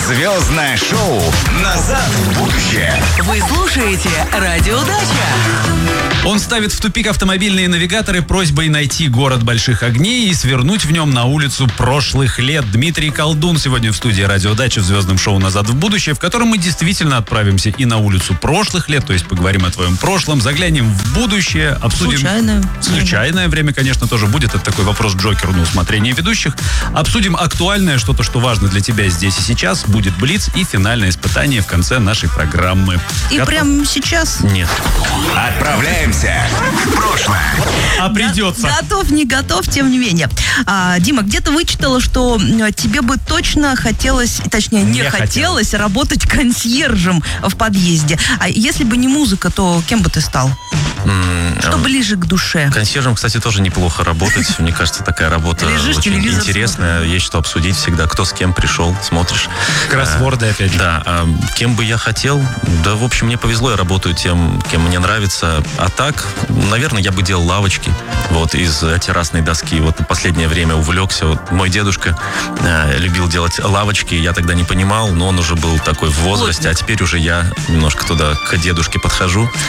Звездное шоу «Назад в будущее». Вы слушаете «Радио Дача». Он ставит в тупик автомобильные навигаторы просьбой найти город больших огней и свернуть в нем на улицу прошлых лет. Дмитрий Колдун сегодня в студии «Радио Дача» в звездном шоу «Назад в будущее», в котором мы действительно отправимся и на улицу прошлых лет, то есть поговорим о твоем прошлом, заглянем в будущее, обсудим... Случайное время, конечно, тоже будет. Это такой вопрос к Джокеру на усмотрение ведущих. Обсудим актуальное, что-то, что важно для тебя здесь и сейчас. Будет блиц и финальное испытание в конце нашей программы. И прямо сейчас? Нет. Отправляемся в прошлое. А придется. Готов, не готов, тем не менее. Дима, где-то вычитала, что тебе бы точно хотелось, точнее, не хотелось работать консьержем в подъезде. А если бы не музыка, то кем бы ты стал? Что ближе к душе? Консьержем, кстати, тоже неплохо работать. Мне кажется, такая работа очень интересная. Есть что обсудить всегда. Кто с кем пришел, смотришь. Кроссворды, опять же. Да. Кем бы я хотел? Да, в общем, мне повезло. Я работаю тем, кем мне нравится. А так, наверное, я бы делал лавочки. Вот из террасной доски. Вот в последнее время увлекся. Вот мой дедушка любил делать лавочки. Я тогда не понимал, но он уже был такой в возрасте. А теперь уже я немножко туда к дедушке подхожу.